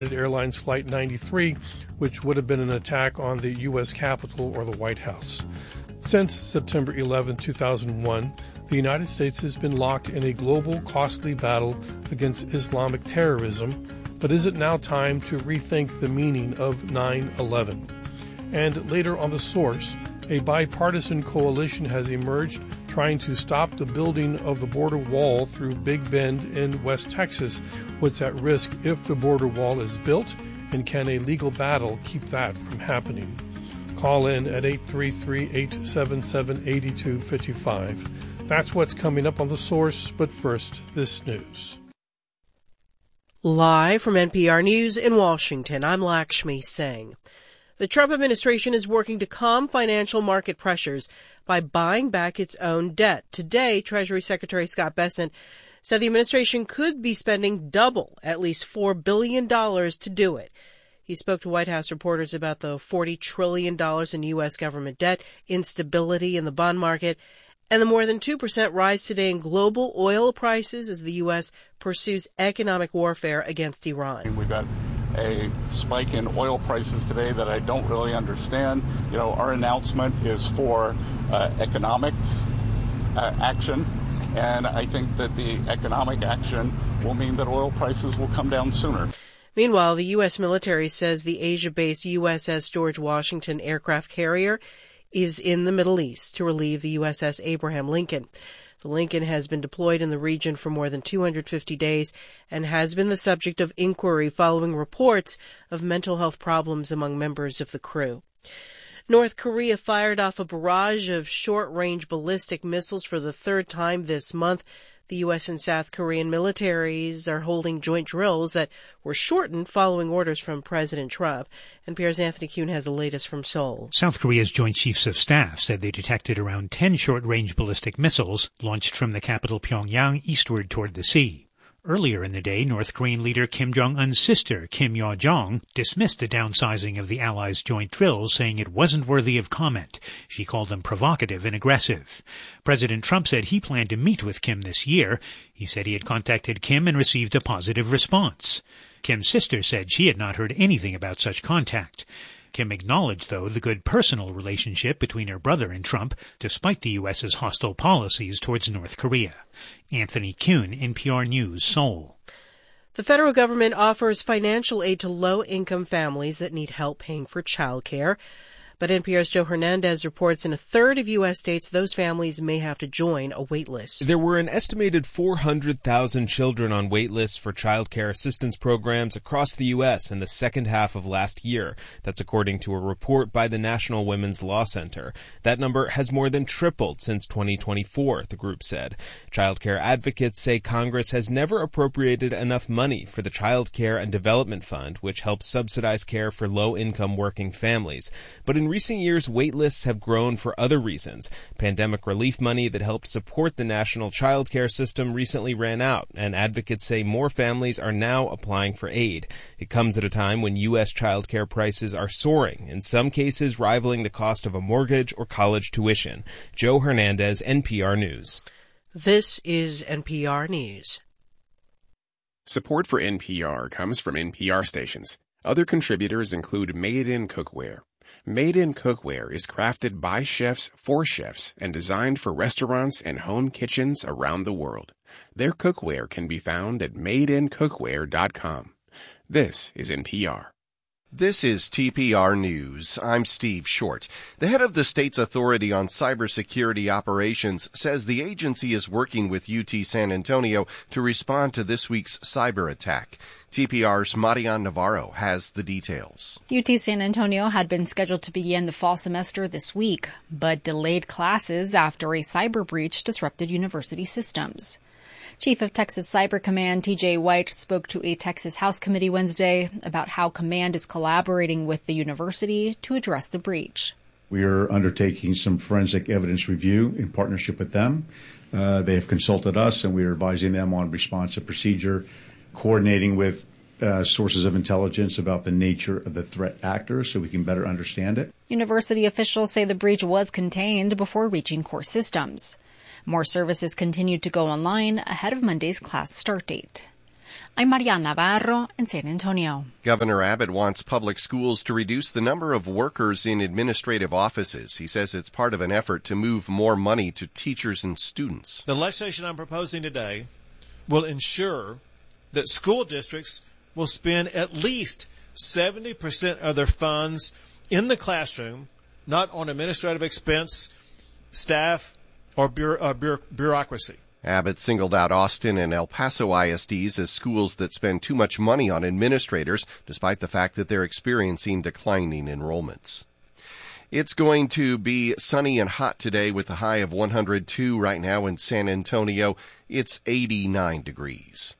Airlines Flight 93, which would have been an attack on the U.S. Capitol or the White House. Since September 11, 2001, the United States has been locked in a global, costly battle against Islamic terrorism, but is it now time to rethink the meaning of 9/11? And later on The Source, a bipartisan coalition has emerged trying to stop the building of the border wall through Big Bend in West Texas. What's at risk if the border wall is built, and can a legal battle keep that from happening? Call in at 833-877-8255. That's what's coming up on The Source, but first, this news. Live from NPR News in Washington, I'm Lakshmi Singh. The Trump administration is working to calm financial market pressures by buying back its own debt. Today, Treasury Secretary Scott Bessent said the administration could be spending double, at least $4 billion to do it. He spoke to White House reporters about the $40 trillion in U.S. government debt, instability in the bond market, and the more than 2% rise today in global oil prices as the U.S. pursues economic warfare against Iran. We've got a spike in oil prices today that I don't really understand. Our announcement is for economic action, and I think that the economic action will mean that oil prices will come down sooner. Meanwhile, the U.S. military says the Asia-based USS George Washington aircraft carrier is in the Middle East to relieve the USS Abraham Lincoln. The Lincoln has been deployed in the region for more than 250 days and has been the subject of inquiry following reports of mental health problems among members of the crew. North Korea fired off a barrage of short-range ballistic missiles for the third time this month. The U.S. and South Korean militaries are holding joint drills that were shortened following orders from President Trump. NPR's Anthony Kuhn has the latest from Seoul. South Korea's Joint Chiefs of Staff said they detected around 10 short-range ballistic missiles launched from the capital Pyongyang eastward toward the sea. Earlier in the day, North Korean leader Kim Jong-un's sister, Kim Yo-jong, dismissed the downsizing of the allies' joint drills, saying it wasn't worthy of comment. She called them provocative and aggressive. President Trump said he planned to meet with Kim this year. He said he had contacted Kim and received a positive response. Kim's sister said she had not heard anything about such contact. Kim acknowledged, though, the good personal relationship between her brother and Trump, despite the U.S.'s hostile policies towards North Korea. Anthony Kuhn, NPR News, Seoul. The federal government offers financial aid to low-income families that need help paying for childcare. But NPR's Joe Hernandez reports in a third of U.S. states, those families may have to join a wait list. There were an estimated 400,000 children on wait lists for child care assistance programs across the U.S. in the second half of last year. That's according to a report by the National Women's Law Center. That number has more than tripled since 2024, the group said. Child care advocates say Congress has never appropriated enough money for the Child Care and Development Fund, which helps subsidize care for low-income working families. But in recent years, wait lists have grown for other reasons. Pandemic relief money that helped support the national child care system recently ran out, and advocates say more families are now applying for aid. It comes at a time when U.S. child care prices are soaring, in some cases rivaling the cost of a mortgage or college tuition. Joe Hernandez, NPR News. This is NPR News. Support for NPR comes from NPR stations. Other contributors include Made in Cookware. Made in Cookware is crafted by chefs for chefs and designed for restaurants and home kitchens around the world. Their cookware can be found at madeincookware.com. This is NPR. This is TPR News. I'm Steve Short. The head of the state's Authority on Cybersecurity Operations says the agency is working with UT San Antonio to respond to this week's cyber attack. TPR's Marian Navarro has the details. UT San Antonio had been scheduled to begin the fall semester this week, but delayed classes after a cyber breach disrupted university systems. Chief of Texas Cyber Command T.J. White spoke to a Texas House committee Wednesday about how Command is collaborating with the university to address the breach. We are undertaking some forensic evidence review in partnership with them. They have consulted us, and we are advising them on responsive procedure, coordinating with sources of intelligence about the nature of the threat actors so we can better understand it. University officials say the breach was contained before reaching core systems. More services continued to go online ahead of Monday's class start date. I'm Mariana Navarro in San Antonio. Governor Abbott wants public schools to reduce the number of workers in administrative offices. He says it's part of an effort to move more money to teachers and students. The legislation I'm proposing today will ensure that school districts will spend at least 70% of their funds in the classroom, not on administrative expense, staff, or bureaucracy. Abbott singled out Austin and El Paso ISDs as schools that spend too much money on administrators, despite the fact that they're experiencing declining enrollments. It's going to be sunny and hot today with a high of 102 right now in San Antonio. It's 89 degrees.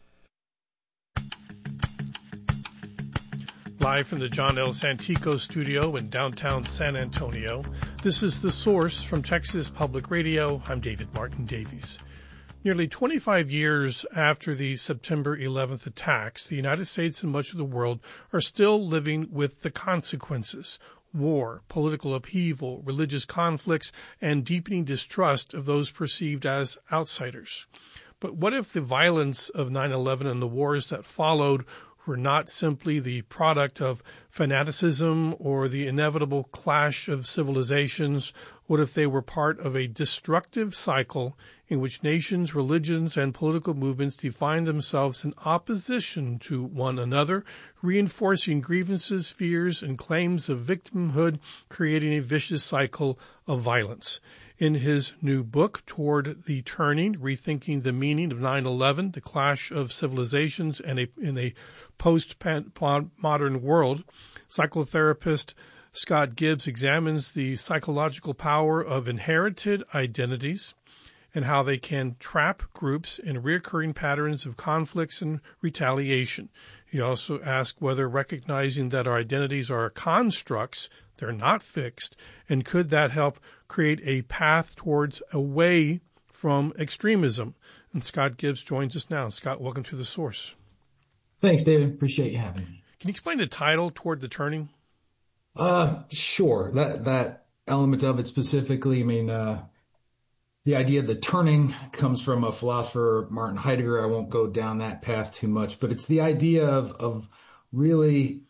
Live from the John L. Santico studio in downtown San Antonio, this is The Source from Texas Public Radio. I'm David Martin Davies. Nearly 25 years after the September 11th attacks, the United States and much of the world are still living with the consequences: war, political upheaval, religious conflicts, and deepening distrust of those perceived as outsiders. But what if the violence of 9/11 and the wars that followed were not simply the product of fanaticism or the inevitable clash of civilizations? What if they were part of a destructive cycle in which nations, religions, and political movements define themselves in opposition to one another, reinforcing grievances, fears, and claims of victimhood, creating a vicious cycle of violence? In his new book, Toward the Turning, Rethinking the Meaning of 9/11, The Clash of Civilizations in a Post-Modern World, psychotherapist Scott Gibbs examines the psychological power of inherited identities and how they can trap groups in recurring patterns of conflicts and retaliation. He also asks whether recognizing that our identities are constructs, they're not fixed, and could that help create a path towards away from extremism? And Scott Gibbs joins us now. Scott, welcome to The Source. Thanks, David. Appreciate you having me. Can you explain the title, Toward the Turning? Sure. That element of it specifically, the idea of the turning comes from a philosopher, Martin Heidegger. I won't go down that path too much, but it's the idea of really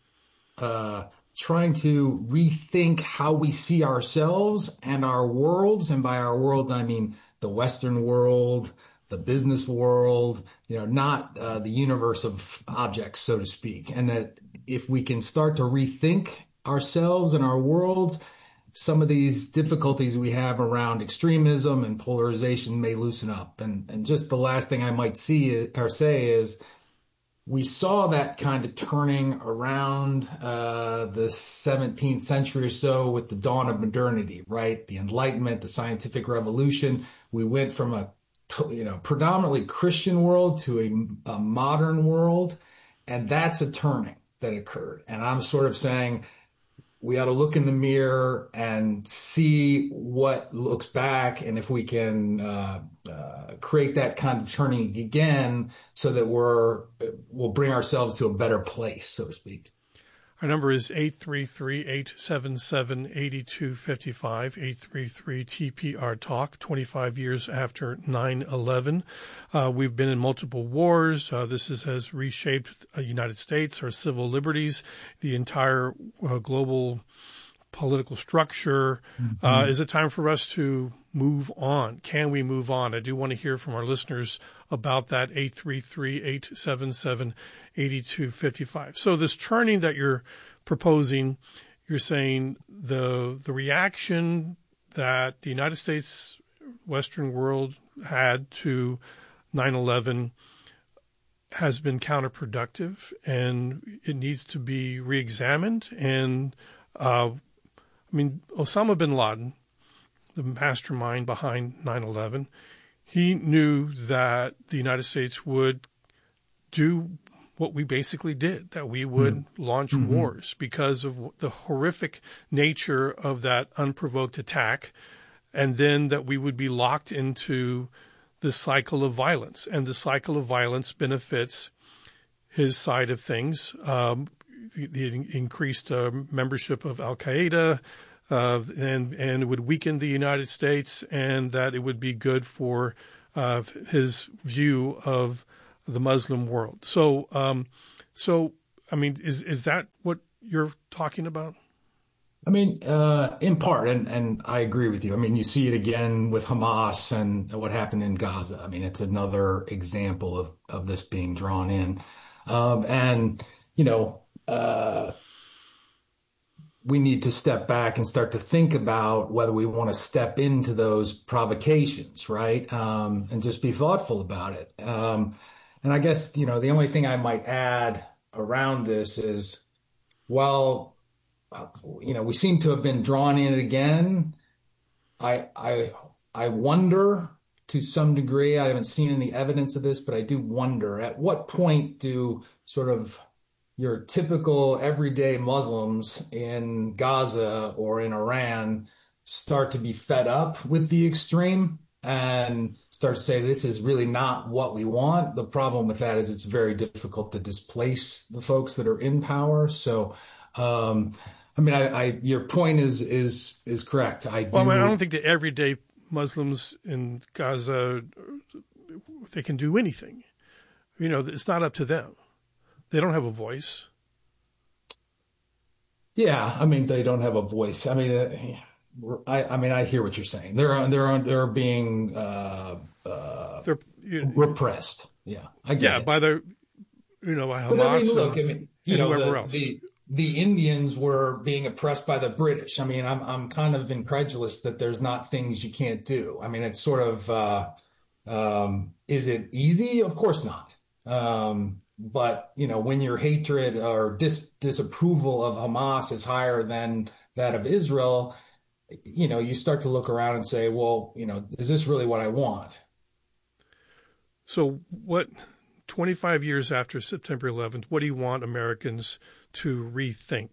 trying to rethink how we see ourselves and our worlds. And by our worlds, I mean the Western world, the business world, not the universe of objects, so to speak. And that if we can start to rethink ourselves and our worlds, some of these difficulties we have around extremism and polarization may loosen up. And just the last thing I might say is we saw that kind of turning around the 17th century or so with the dawn of modernity, right? The Enlightenment, the scientific revolution. We went from a predominantly Christian world to a modern world, and that's a turning that occurred. And I'm sort of saying we ought to look in the mirror and see what looks back, and if we can create that kind of turning again so that we'll bring ourselves to a better place, so to speak. Our number is 833-877-8255, 833-TPR-TALK, 25 years after 9/11. We've been in multiple wars. This has reshaped the United States, our civil liberties, the entire global political structure. Mm-hmm. Is it time for us to move on? Can we move on? I do want to hear from our listeners about that, 833-877-8255. So this turning that you're proposing, you're saying the reaction that the United States, Western world had to 9/11 has been counterproductive, and it needs to be reexamined. And Osama bin Laden, the mastermind behind 9/11, he knew that the United States would do what we basically did, that we would launch wars because of the horrific nature of that unprovoked attack, and then that we would be locked into the cycle of violence. And the cycle of violence benefits his side of things, the increased membership of Al-Qaeda, and it would weaken the United States, and that it would be good for his view of the Muslim world. So, I mean, is that what you're talking about? I mean, in part, and I agree with you. I mean, you see it again with Hamas and what happened in Gaza. I mean, it's another example of this being drawn in. And, you know, we need to step back and start to think about whether we want to step into those provocations, right? And just be thoughtful about it. And I guess, you know, the only thing I might add around this is, while you know, we seem to have been drawn in again, I wonder to some degree, I haven't seen any evidence of this, but I do wonder, at what point do sort of your typical everyday Muslims in Gaza or in Iran start to be fed up with the extreme and start to say, this is really not what we want? The problem with that is it's very difficult to displace the folks that are in power. So, I mean, your point is correct. I don't think the everyday Muslims in Gaza, they can do anything. You know, it's not up to them. They don't have a voice. Yeah, I mean, they don't have a voice. I mean, I hear what you're saying. They're being repressed. Yeah, I get it. By the, you know, by Hamas and whoever else. The Indians were being oppressed by the British. I mean, I'm kind of incredulous that there's not things you can't do. I mean, it's sort of, is it easy? Of course not. But, you know, when your hatred or disapproval of Hamas is higher than that of Israel, you know, you start to look around and say, well, you know, is this really what I want? So 25 years after September 11th, what do you want Americans to rethink?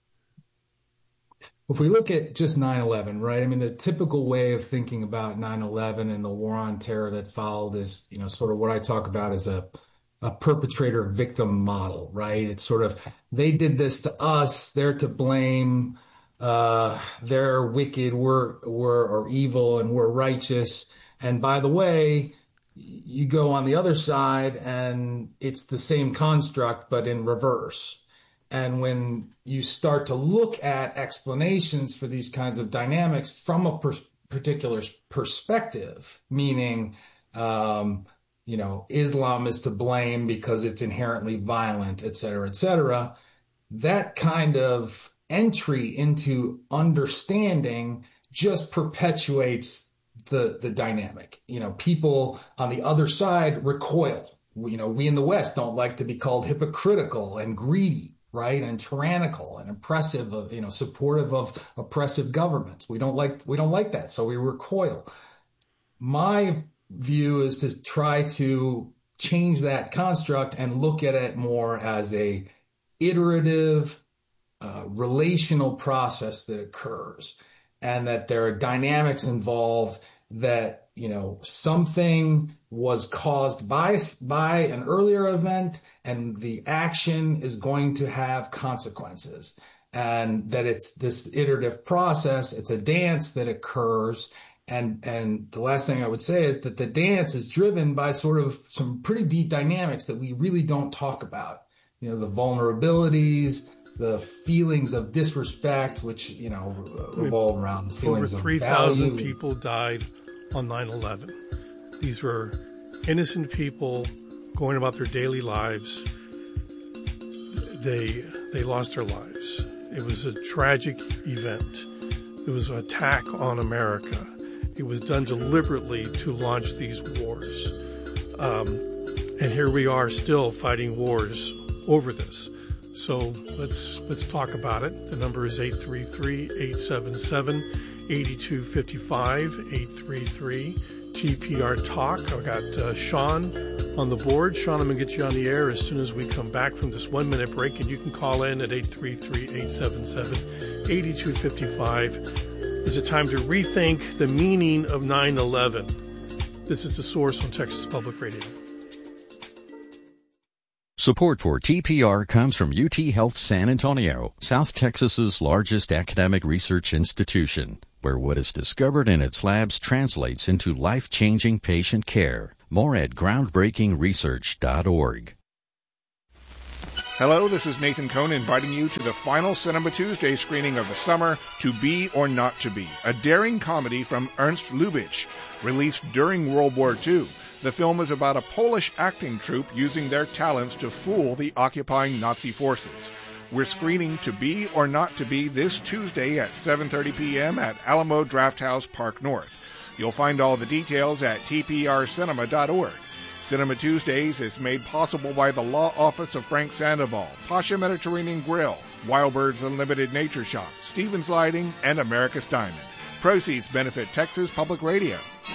If we look at just 9/11, right? I mean, the typical way of thinking about 9/11 and the war on terror that followed is, you know, sort of what I talk about as a perpetrator victim model, right? It's sort of, they did this to us, they're to blame, they're wicked, we're evil, and we're righteous. And by the way, you go on the other side and it's the same construct, but in reverse. And when you start to look at explanations for these kinds of dynamics from a particular perspective, meaning, you know, Islam is to blame because it's inherently violent, et cetera, that kind of entry into understanding just perpetuates the dynamic. You know, people on the other side recoil. You know, we in the West don't like to be called hypocritical and greedy, right? And tyrannical and oppressive, you know, supportive of oppressive governments. We don't like that. So we recoil. My view is to try to change that construct and look at it more as a iterative, relational process that occurs, and that there are dynamics involved that, you know, something was caused by an earlier event and the action is going to have consequences, and that it's this iterative process. It's a dance that occurs. And the last thing I would say is that the dance is driven by sort of some pretty deep dynamics that we really don't talk about. You know, the vulnerabilities, the feelings of disrespect, which, you know, revolve around feelings of value. Over 3,000 people died on 9/11. These were innocent people going about their daily lives. They lost their lives. It was a tragic event. It was an attack on America. It was done deliberately to launch these wars. And here we are still fighting wars over this. So let's talk about it. The number is 833-877-8255, 833-TPR Talk. I've got Sean on the board. Sean, I'm going to get you on the air as soon as we come back from this 1 minute break, and you can call in at 833-877-8255. Is it time to rethink the meaning of 9/11? This is The Source on Texas Public Radio. Support for TPR comes from UT Health San Antonio, South Texas's largest academic research institution, where what is discovered in its labs translates into life-changing patient care. More at groundbreakingresearch.org. Hello, this is Nathan Cohn inviting you to the final Cinema Tuesday screening of the summer, To Be or Not to Be, a daring comedy from Ernst Lubitsch, released during World War II. The film is about a Polish acting troupe using their talents to fool the occupying Nazi forces. We're screening To Be or Not to Be this Tuesday at 7:30 p.m. at Alamo Drafthouse Park North. You'll find all the details at tprcinema.org. Cinema Tuesdays is made possible by the Law Office of Frank Sandoval, Pasha Mediterranean Grill, Wild Birds Unlimited Nature Shop, Stevens Lighting, and America's Diamond. Proceeds benefit Texas Public Radio.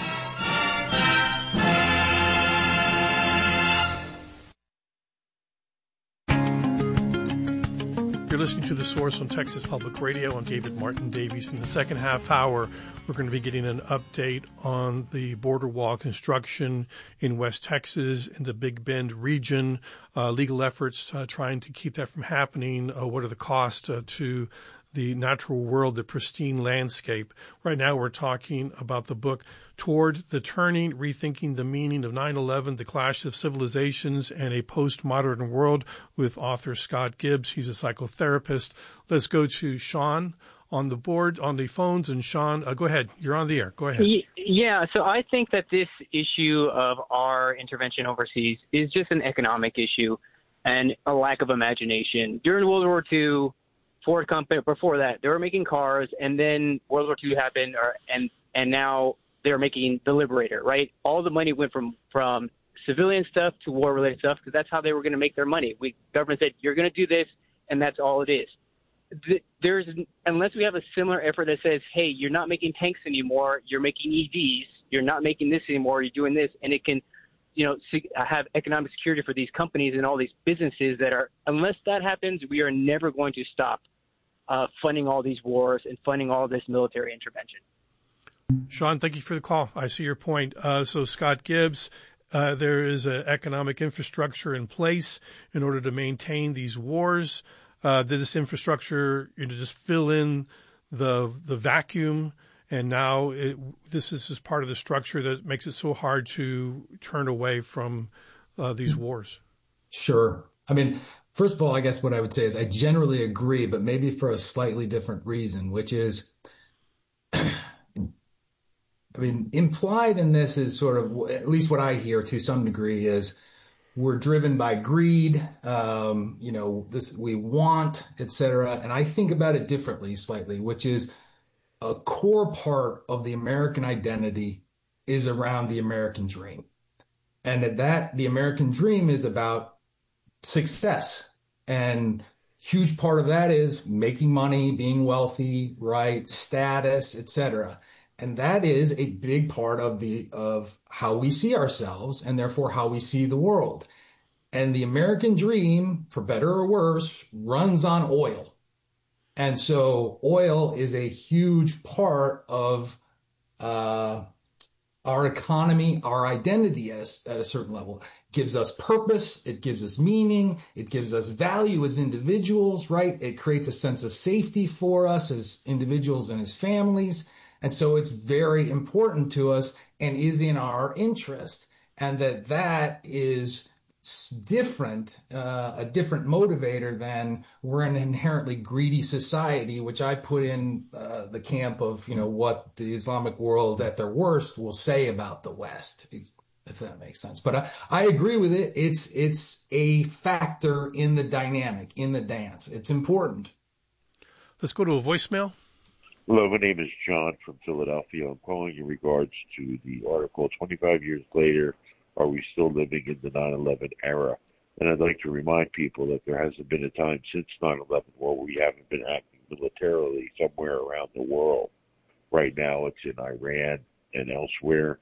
You're listening to The Source on Texas Public Radio. I'm David Martin Davies. In the second half hour, we're going to be getting an update on the border wall construction in West Texas, in the Big Bend region, legal efforts trying to keep that from happening. What are the costs to the natural world, the pristine landscape? Right now, we're talking about the book Toward the Turning, Rethinking the Meaning of 9/11, The Clash of Civilizations and a Postmodern World, with author Scott Gibbs. He's a psychotherapist. Let's go to Sean on the board, on the phones. And Sean, go ahead. You're on the air. Go ahead. Yeah, so I think that this issue of our intervention overseas is just an economic issue and a lack of imagination. During World War II, Ford Company, before that, they were making cars, and then World War II happened, and now they're making the Liberator, right? All the money went from civilian stuff to war-related stuff because that's how they were going to make their money. Government said, you're going to do this, and that's all it is. Unless we have a similar effort that says, hey, you're not making tanks anymore, you're making EVs, you're not making this anymore, you're doing this, and it can, have economic security for these companies and all these businesses that are, unless that happens, we are never going to stop funding all these wars and funding all this military intervention. Sean, thank you for the call. I see your point. So Scott Gibbs, there is an economic infrastructure in place in order to maintain these wars. Did this infrastructure just fill in the vacuum? And now this is part of the structure that makes it so hard to turn away from these wars. Sure. I mean, first of all, I guess what I would say is I generally agree, but maybe for a slightly different reason, which is, implied in this is sort of, at least what I hear to some degree, is we're driven by greed, this we want, et cetera. And I think about it differently slightly, which is a core part of the American identity is around the American dream. And that the American dream is about success. And huge part of that is making money, being wealthy, right, status, et cetera. And that is a big part of how we see ourselves and therefore how we see the world. And the American dream, for better or worse, runs on oil. And so oil is a huge part of our economy, our identity at a certain level. It gives us purpose. It gives us meaning. It gives us value as individuals, right? It creates a sense of safety for us as individuals and as families. And so it's very important to us and is in our interest. And that is different, a different motivator than we're an inherently greedy society, which I put in the camp of, what the Islamic world at their worst will say about the West, if that makes sense. But I agree with it. It's a factor in the dynamic, in the dance. It's important. Let's go to a voicemail. Hello, my name is John from Philadelphia. I'm calling in regards to the article, 25 years later, are we still living in the 9/11 era? And I'd like to remind people that there hasn't been a time since 9/11 where we haven't been acting militarily somewhere around the world. Right now it's in Iran and elsewhere.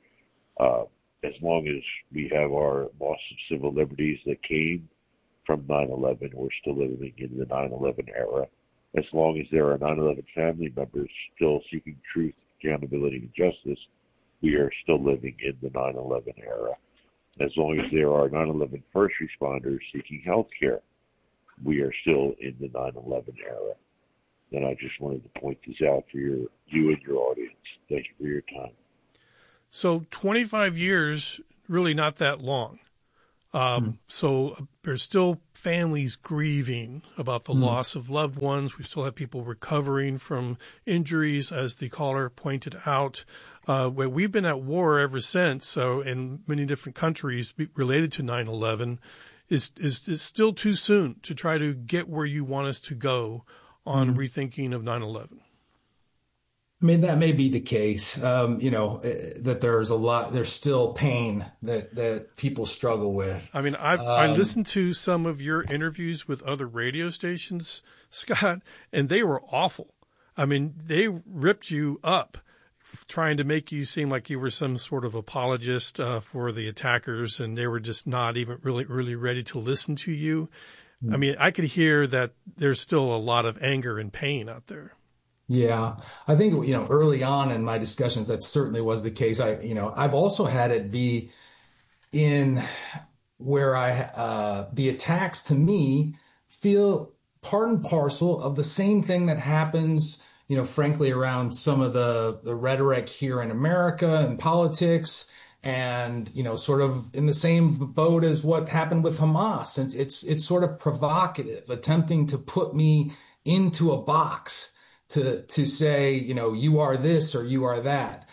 As long as we have our loss of civil liberties that came from 9/11, we're still living in the 9/11 era. As long as there are 9/11 family members still seeking truth, accountability, and justice, we are still living in the 9/11 era. As long as there are 9/11 first responders seeking health care, we are still in the 9/11 era. And I just wanted to point this out for you and your audience. Thank you for your time. So 25 years really not that long. So there's still families grieving about the loss of loved ones. We still have people recovering from injuries, as the caller pointed out. We've been at war ever since. So in many different countries related to 9/11, is still too soon to try to get where you want us to go on rethinking of 9/11. I mean, that may be the case, that there's still pain that people struggle with. I mean, I listened to some of your interviews with other radio stations, Scott, and they were awful. I mean, they ripped you up, trying to make you seem like you were some sort of apologist for the attackers, and they were just not even really ready to listen to you. I mean, I could hear that there's still a lot of anger and pain out there. Yeah, I think, early on in my discussions, that certainly was the case. I've also had it be in where the attacks to me feel part and parcel of the same thing that happens, frankly, around some of the rhetoric here in America and politics, and, sort of in the same boat as what happened with Hamas. And it's sort of provocative, attempting to put me into a box. To say, you are this or you are that.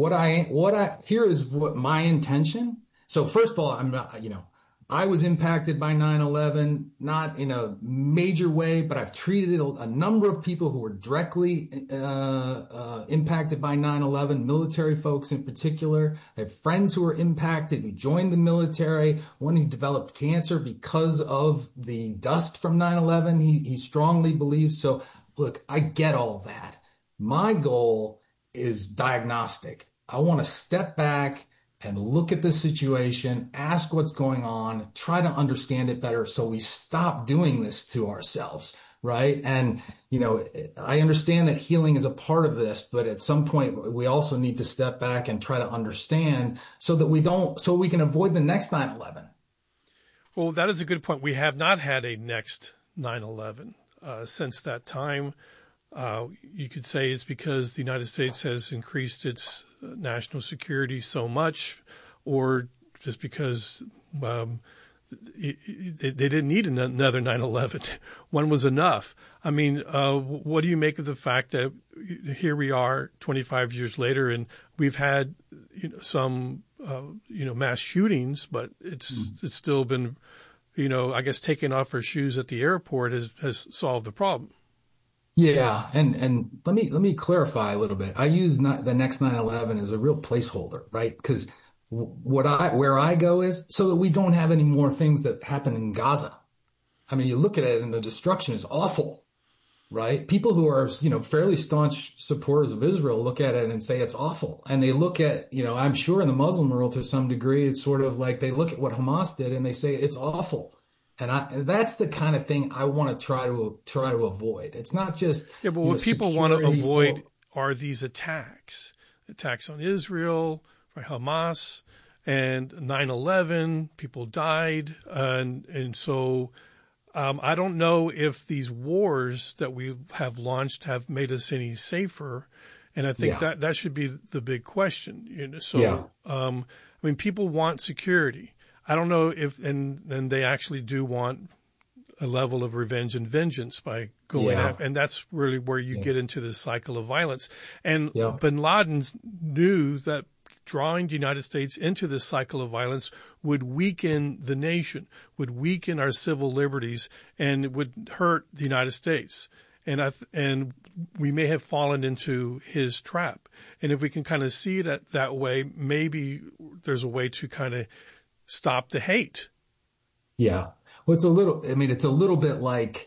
Here is what my intention. So first of all, I'm not, I was impacted by 9/11, not in a major way, but I've treated a number of people who were directly impacted by 9/11, military folks in particular. I have friends who were impacted, who joined the military, one who developed cancer because of the dust from 9/11. He strongly believes so. Look, I get all that. My goal is diagnostic. I want to step back and look at the situation, ask what's going on, try to understand it better so we stop doing this to ourselves, right? And, I understand that healing is a part of this, but at some point we also need to step back and try to understand so that we can avoid the next 9/11. Well, that is a good point. We have not had a next 9/11. Since that time, you could say it's because the United States has increased its national security so much, or just because they didn't need another 9/11. One was enough. I mean, what do you make of the fact that here we are 25 years later and we've had some mass shootings, but it's still been I guess taking off her shoes at the airport has solved the problem. Yeah, and let me clarify a little bit. I use the next 9/11 as a real placeholder, right? Because where I go is so that we don't have any more things that happen in Gaza. I mean, you look at it and the destruction is awful, right? People who are, fairly staunch supporters of Israel look at it and say it's awful. And they look at, I'm sure in the Muslim world to some degree, it's sort of like they look at what Hamas did and they say it's awful. And that's the kind of thing I want to try to avoid. It's not just but what people want to avoid are these attacks on Israel, by Hamas, and 9/11. People died, and so I don't know if these wars that we have launched have made us any safer, and I think that should be the big question. I mean, people want security. I don't know if, and they actually do want a level of revenge and vengeance by going after, and that's really where you get into this cycle of violence. And Bin Laden knew that drawing the United States into this cycle of violence would weaken the nation, would weaken our civil liberties, and it would hurt the United States. And we may have fallen into his trap. And if we can kind of see it that way, maybe there's a way to kind of stop the hate. Yeah. Well, it's a little bit like,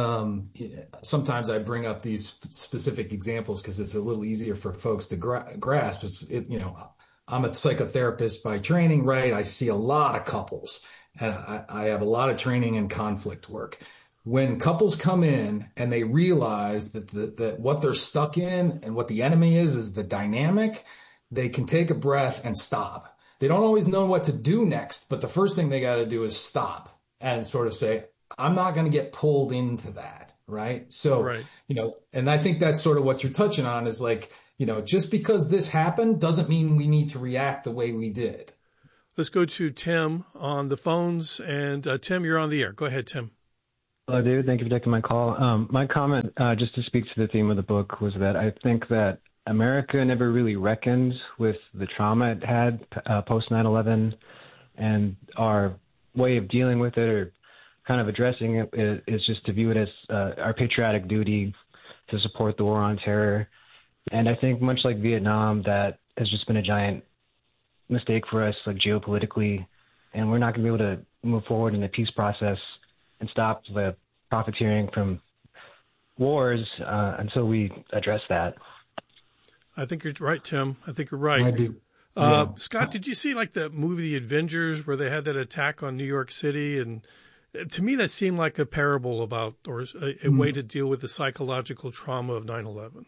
sometimes I bring up these specific examples because it's a little easier for folks to grasp. I'm a psychotherapist by training, right? I see a lot of couples, and I have a lot of training in conflict work. When couples come in and they realize that what they're stuck in and what the enemy is the dynamic, they can take a breath and stop. They don't always know what to do next, but the first thing they got to do is stop and sort of say, I'm not going to get pulled into that. Right. So, and I think that's sort of what you're touching on is like, just because this happened doesn't mean we need to react the way we did. Let's go to Tim on the phones. And Tim, you're on the air. Go ahead, Tim. Hello, David. Thank you for taking my call. My comment, just to speak to the theme of the book, was that I think that America never really reckoned with the trauma it had post 9/11, and our way of dealing with it or kind of addressing it is just to view it as our patriotic duty to support the war on terror. And I think much like Vietnam, that has just been a giant mistake for us, like geopolitically, and we're not going to be able to move forward in the peace process and stop the profiteering from wars until we address that. I think you're right, Tim. I think you're right. I do. Scott, did you see like the movie The Avengers where they had that attack on New York City? And to me, that seemed like a parable about, or a way to deal with the psychological trauma of 9/11.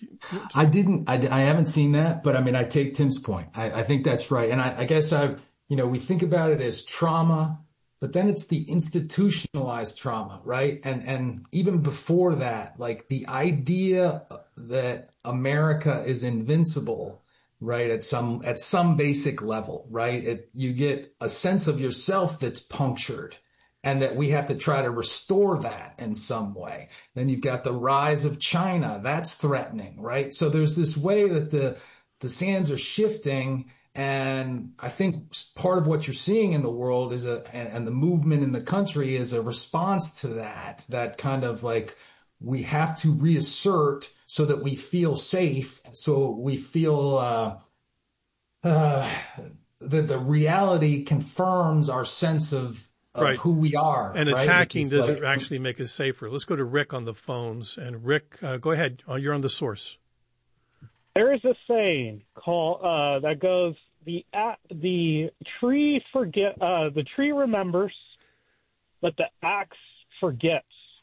I haven't seen that, but I mean, I take Tim's point. I think that's right. And I guess we think about it as trauma, but then it's the institutionalized trauma, right? And even before that, like the idea that America is invincible, right? At some basic level, right? You get a sense of yourself that's punctured, and that we have to try to restore that in some way. Then you've got the rise of China. That's threatening, right? So there's this way that the sands are shifting. And I think part of what you're seeing in the world is and the movement in the country is a response to that kind of like, we have to reassert so that we feel safe. So we feel that the reality confirms our sense of who we are. And attacking doesn't actually make us safer. Let's go to Rick on the phones. And Rick, go ahead. You're on the source. There is a saying called that goes, the tree remembers, but the axe forgets.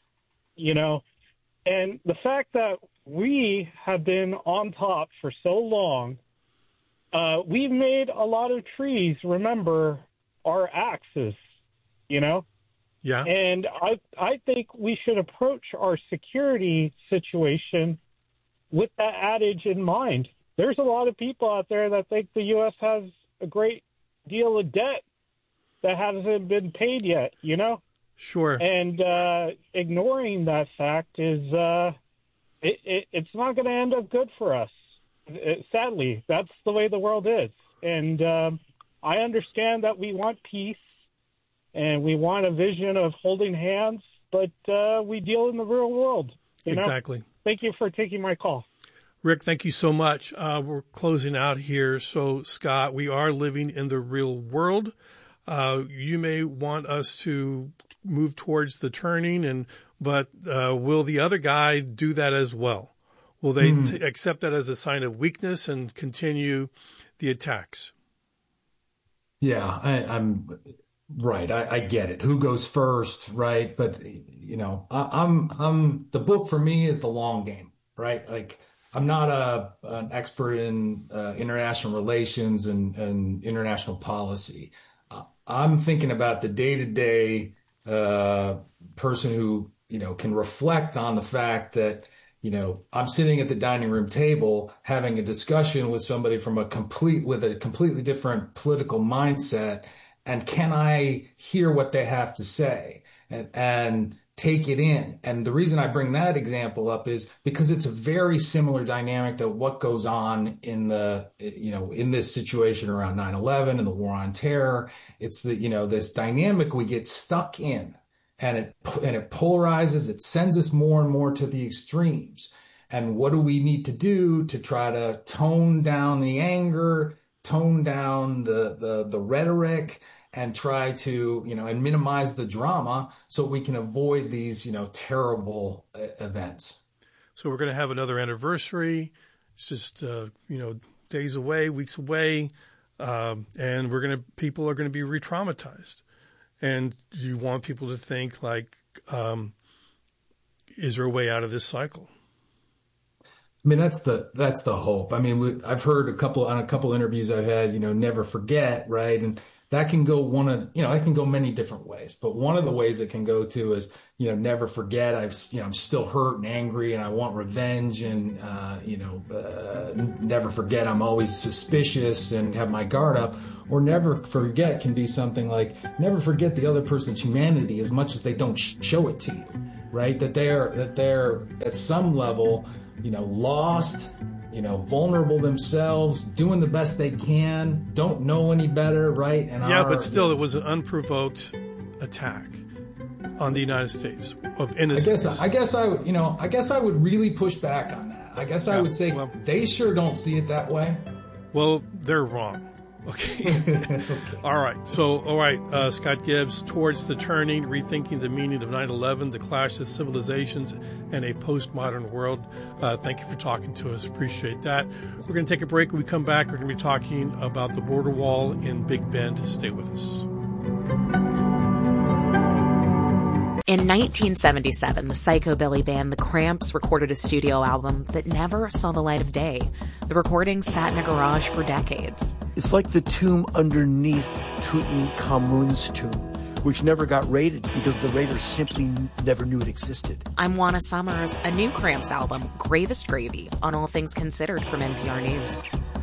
And the fact that we have been on top for so long, we've made a lot of trees remember our axes. Yeah. And I think we should approach our security situation with that adage in mind. There's a lot of people out there that think the U.S. has a great deal of debt that hasn't been paid yet, Sure. And ignoring that fact is it's not going to end up good for us. Sadly, that's the way the world is. And I understand that we want peace and we want a vision of holding hands, but we deal in the real world. Exactly. Thank you for taking my call. Rick, thank you so much. We're closing out here. So, Scott, we are living in the real world. You may want us to move towards the turning, but will the other guy do that as well? Will they accept that as a sign of weakness and continue the attacks? Yeah, I'm right. I get it. Who goes first, right? But I'm the book for me is the long game, right? Like I'm not an expert in international relations and international policy. I'm thinking about the day-to-day person who can reflect on the fact that I'm sitting at the dining room table having a discussion with somebody from a completely different political mindset, and can I hear what they have to say and take it in? And the reason I bring that example up is because it's a very similar dynamic to what goes on in in this situation around 9/11 and the war on terror. It's this dynamic we get stuck in, and it polarizes. It sends us more and more to the extremes. And what do we need to do to try to tone down the anger, tone down the rhetoric, and try to, and minimize the drama so we can avoid these, terrible events. So we're going to have another anniversary. It's just, days away, weeks away. And people are going to be re-traumatized. And you want people to think like, is there a way out of this cycle? I mean, that's the hope. I mean, I've heard on a couple interviews I've had, never forget, right? And that can go that can go many different ways. But one of the ways it can go to is, never forget I'm still hurt and angry and I want revenge, and, never forget I'm always suspicious and have my guard up. Or never forget can be something like, never forget the other person's humanity as much as they don't show it to you, right? That they're at some level, lost, vulnerable themselves, doing the best they can, don't know any better, right? And but still, it was an unprovoked attack on the United States of innocence. I guess I would really push back on that. I guess I would say they sure don't see it that way. Well, they're wrong. Okay. Okay. All right. So, Scott Gibbs, Towards the Turning, Rethinking the Meaning of 9/11, The Clash of Civilizations, and a Postmodern World. Thank you for talking to us. Appreciate that. We're going to take a break. When we come back, we're going to be talking about the border wall in Big Bend. Stay with us. In 1977, the psychobilly band The Cramps recorded a studio album that never saw the light of day. The recording sat in a garage for decades. It's like the tomb underneath Tutankhamun's tomb, which never got raided because the raiders simply never knew it existed. I'm Juana Summers. A new Cramps album, Gravest Gravy, on All Things Considered from NPR News.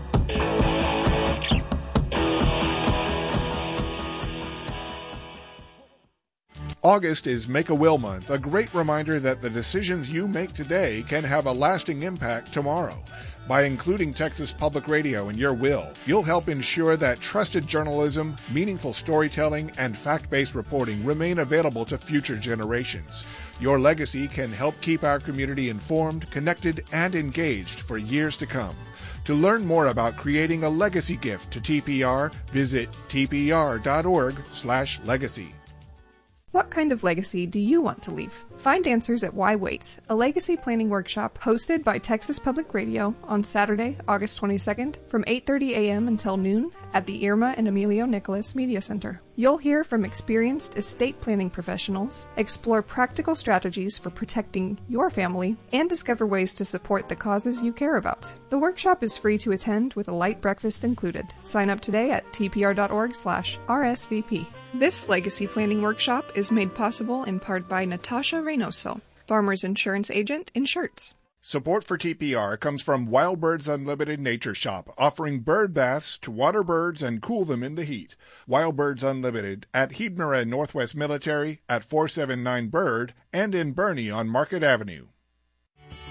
August is Make-A-Will Month, a great reminder that the decisions you make today can have a lasting impact tomorrow. By including Texas Public Radio in your will, you'll help ensure that trusted journalism, meaningful storytelling, and fact-based reporting remain available to future generations. Your legacy can help keep our community informed, connected, and engaged for years to come. To learn more about creating a legacy gift to TPR, visit tpr.org/legacy. What kind of legacy do you want to leave? Find answers at Why Wait, a legacy planning workshop hosted by Texas Public Radio on Saturday, August 22nd from 8:30 a.m. until noon at the Irma and Emilio Nicholas Media Center. You'll hear from experienced estate planning professionals, explore practical strategies for protecting your family, and discover ways to support the causes you care about. The workshop is free to attend with a light breakfast included. Sign up today at tpr.org/RSVP. This legacy planning workshop is made possible in part by Natasha Reynoso, Farmers Insurance Agent in Shirts. Support for TPR comes from Wild Birds Unlimited Nature Shop, offering bird baths to water birds and cool them in the heat. Wild Birds Unlimited at Heidner and Northwest Military, at 479 Bird, and in Bernie on Market Avenue.